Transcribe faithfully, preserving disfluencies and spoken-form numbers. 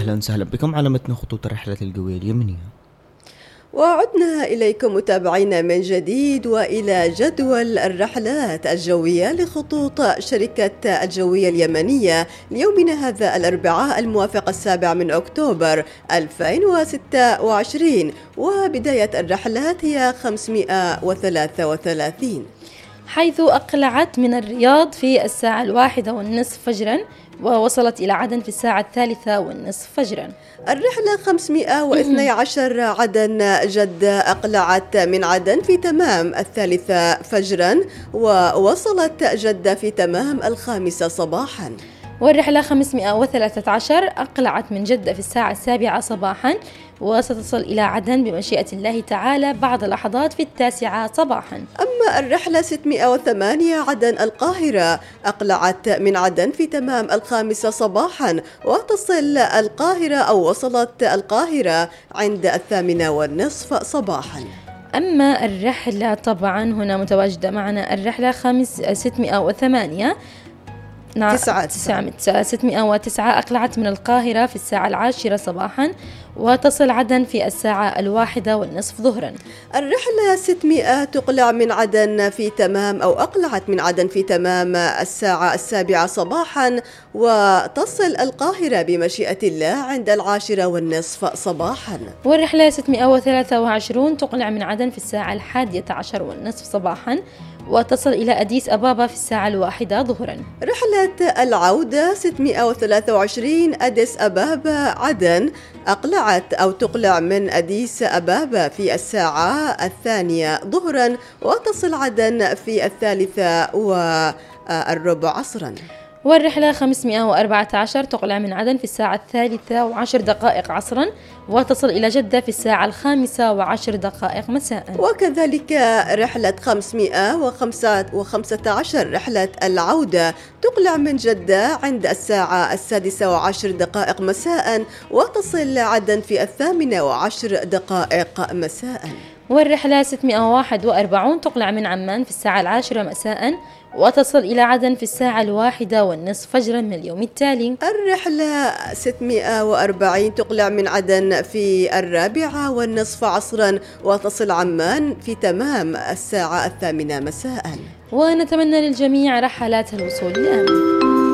أهلا وسهلا بكم على متن خطوط الرحلة الجوية اليمنية. وعدنا إليكم متابعينا من جديد وإلى جدول الرحلات الجوية لخطوط شركة الجوية اليمنية ليومنا هذا الأربعاء الموافق السابع من أكتوبر ألفين وستة وعشرين، وبداية الرحلات هي خمسمائة وثلاثة وثلاثين، حيث أقلعت من الرياض في الساعة الواحدة والنصف فجرا ووصلت إلى عدن في الساعة الثالثة والنصف فجرا. الرحلة خمسمائة واثني عشر عدن جدة أقلعت من عدن في تمام الثالثة فجرا ووصلت جدة في تمام الخامسة صباحا. والرحلة خمسمائة وثلاثة عشر أقلعت من جدة في الساعة السابعة صباحا وستصل إلى عدن بمشيئة الله تعالى بعد لحظات في التاسعة صباحا. أما الرحلة ستمائة وثمانية عدن القاهرة أقلعت من عدن في تمام الخامسة صباحا وتصل القاهرة أو وصلت القاهرة عند الثامنة والنصف صباحا. أما الرحلة طبعا هنا متواجدة معنا الرحلة خمس ستمائة وثمانية نعم تسعة ستمائة وتسعة أقلعت من القاهرة في الساعة العاشرة صباحا وتصل عدن في الساعة الواحدة والنصف ظهرا. الرحلة ستمائة تقلع من عدن في تمام أو أقلعت من عدن في تمام الساعة السابعة صباحا وتصل القاهرة بمشيئة الله عند العاشرة والنصف صباحا. والرحلة ستمائة وثلاثة وعشرين تقلع من عدن في الساعة الحادية عشر والنصف صباحا وتصل إلى أديس أبابا في الساعة الواحدة ظهرا. رحلة العودة ستمائة وثلاثة وعشرين أديس أبابا عدن أقلعت أو تقلع من أديس أبابا في الساعة الثانية ظهرا وتصل عدن في الثالثة والربع عصرا. والرحلة خمسمائة وأربعة عشر تقلع من عدن في الساعة الثالثة وعشر دقائق عصرا وتصل إلى جدة في الساعة الخامسة وعشر دقائق مساء. وكذلك رحلة خمسمائة وخمسة عشر رحلة العودة تقلع من جدة عند الساعة السادسة وعشر دقائق مساء وتصل عدن في الثامنة وعشر دقائق مساء. والرحلة ستمائة وواحد وأربعين تقلع من عمان في الساعة العاشرة مساء وتصل إلى عدن في الساعة الواحدة والنصف فجرا من اليوم التالي. الرحلة ستمائة وأربعين تقلع من عدن في الرابعة والنصف عصرا وتصل عمان في تمام الساعة الثامنة مساء. ونتمنى للجميع رحلات الوصول الآمنة.